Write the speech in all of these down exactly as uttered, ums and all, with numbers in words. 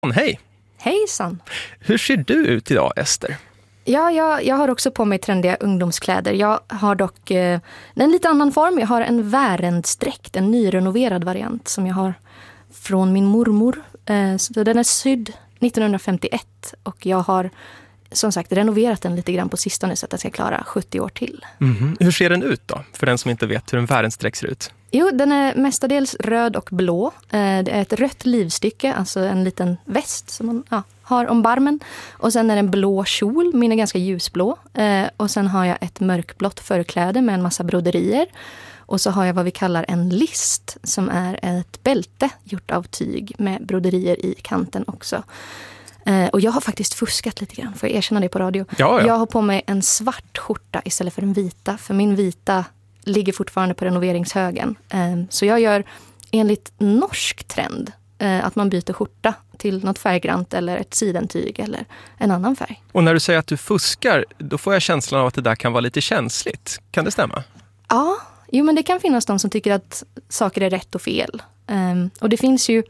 Hej! Hejsan! Hur ser du ut idag, Ester? Ja, jag, jag har också på mig trendiga ungdomskläder. Jag har dock eh, en lite annan form. Jag har en Wärendsträkt, en nyrenoverad variant som jag har från min mormor. Eh, så den är sydd nittonhundrafemtioett och jag har som sagt renoverat den lite grann på sistone så att den ska klara sjuttio år till. Mm-hmm. Hur ser den ut då, för den som inte vet hur en Wärendsträkt ser ut? Jo, den är mestadels röd och blå. Eh, det är ett rött livstycke, alltså en liten väst som man ja, har om barmen. Och sen är det en blå kjol, min är ganska ljusblå. Eh, och sen har jag ett mörkblått förkläde med en massa broderier. Och så har jag vad vi kallar en list som är ett bälte gjort av tyg med broderier i kanten också. Eh, och jag har faktiskt fuskat lite grann, får jag erkänna det på radio. Ja, ja. Jag har på mig en svart skjorta istället för en vita, för min vita ligger fortfarande på renoveringshögen. Så jag gör enligt norsk trend att man byter skjorta till något färggrant eller ett sidentyg eller en annan färg. Och när du säger att du fuskar, då får jag känslan av att det där kan vara lite känsligt. Kan det stämma? Ja, jo, men det kan finnas de som tycker att saker är rätt och fel. Och det finns ju,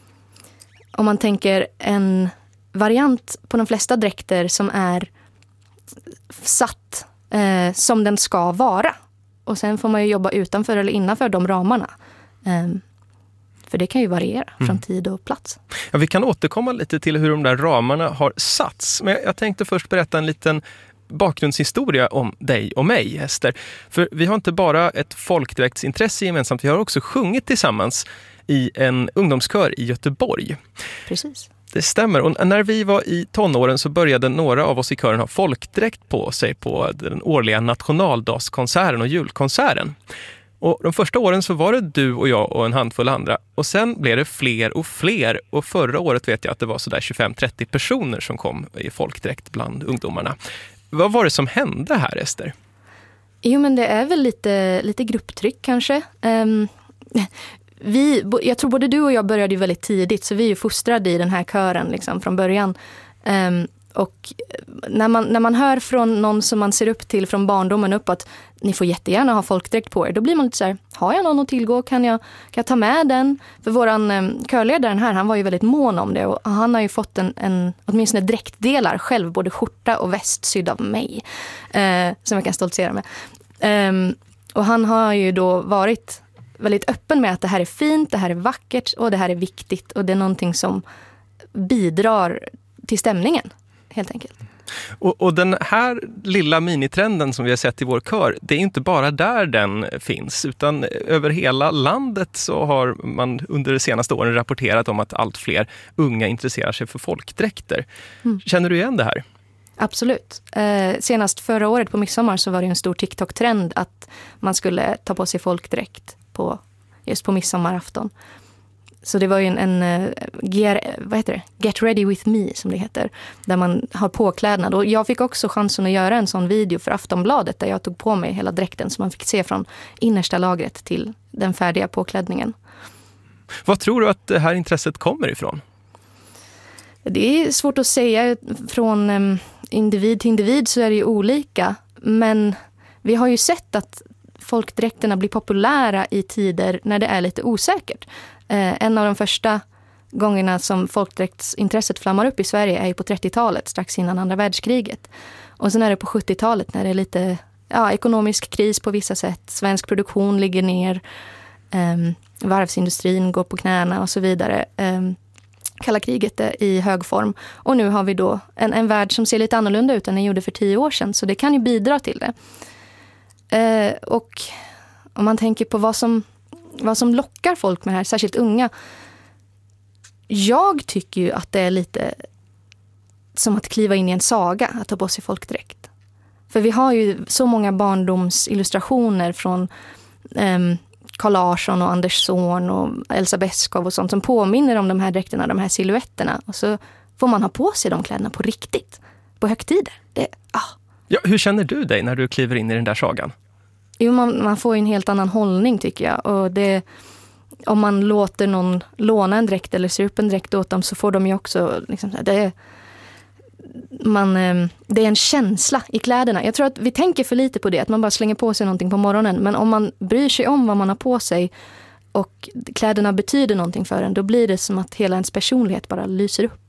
om man tänker en variant på de flesta dräkter som är satt eh, som den ska vara. Och sen får man ju jobba utanför eller innanför de ramarna. Um, för det kan ju variera från mm. tid och plats. Ja, vi kan återkomma lite till hur de där ramarna har satts. Men jag tänkte först berätta en liten bakgrundshistoria om dig och mig, Ester. För vi har inte bara ett folkdräktsintresse gemensamt, vi har också sjungit tillsammans i en ungdomskör i Göteborg. Precis. Det stämmer. Och när vi var i tonåren så började några av oss i kören ha folkdräkt på sig på den årliga nationaldagskonserten och julkonserten. Och de första åren så var det du och jag och en handfull andra. Och sen blev det fler och fler. Och förra året vet jag att det var sådär tjugofem till trettio personer som kom i folkdräkt bland ungdomarna. Vad var det som hände här, Ester? Jo, men det är väl lite, lite grupptryck kanske. Um... Vi, jag tror både du och jag började ju väldigt tidigt, så vi är ju fostrade i den här kören liksom, från början. Um, och när man, när man hör från någon som man ser upp till från barndomen upp att ni får jättegärna ha folkdräkt på er, då blir man lite så här, har jag någon att tillgå? Kan jag, kan jag ta med den? För våran um, körledaren här, han var ju väldigt mån om det, och han har ju fått en, en åtminstone dräktdelar själv, både skjorta och väst sydd av mig, uh, som jag kan stoltsera med. Um, och han har ju då varit väldigt öppen med att det här är fint, det här är vackert och det här är viktigt. Och det är någonting som bidrar till stämningen, helt enkelt. Och, och den här lilla minitrenden som vi har sett i vår kör, det är inte bara där den finns, utan över hela landet så har man under de senaste åren rapporterat om att allt fler unga intresserar sig för folkdräkter. Mm. Känner du igen det här? Absolut. Eh, senast förra året på midsommar så var det en stor TikTok-trend att man skulle ta på sig folkdräkt på, just på midsommarafton. Så det var ju en, en get, vad heter det? Get ready with me som det heter. Där man har påklädnad. Och jag fick också chansen att göra en sån video för Aftonbladet där jag tog på mig hela dräkten så man fick se från innersta lagret till den färdiga påklädningen. Vad tror du att det här intresset kommer ifrån? Det är svårt att säga. Från um, individ till individ så är det ju olika. Men vi har ju sett att folkdräkterna blir populära i tider när det är lite osäkert. Eh, en av de första gångerna som folkdräktsintresset flammar upp i Sverige är ju på trettiotalet, strax innan andra världskriget. Och sen är det på sjuttiotalet när det är lite ja, ekonomisk kris på vissa sätt. Svensk produktion ligger ner, eh, varvsindustrin går på knäna och så vidare. Eh, Kalla kriget är i hög form. Och nu har vi då en, en värld som ser lite annorlunda ut än den gjorde för tio år sedan. Så det kan ju bidra till det. Eh, och om man tänker på vad som, vad som lockar folk med det här, särskilt unga. Jag tycker ju att det är lite som att kliva in i en saga att ta på sig folkdräkt. För vi har ju så många barndomsillustrationer från eh, Carl Larsson och Anders Zorn och Elsa Beskow och sånt som påminner om de här dräkterna, de här silhuetterna. Och så får man ha på sig de kläderna på riktigt, på högtider. Det, ah. Ja, hur känner du dig när du kliver in i den där sagan? Jo, man, man får en helt annan hållning tycker jag. Och det, om man låter någon låna en dräkt eller se upp en dräkt åt dem så får de ju också... Liksom, det, man, det är en känsla i kläderna. Jag tror att vi tänker för lite på det, att man bara slänger på sig någonting på morgonen. Men om man bryr sig om vad man har på sig och kläderna betyder någonting för en, då blir det som att hela ens personlighet bara lyser upp.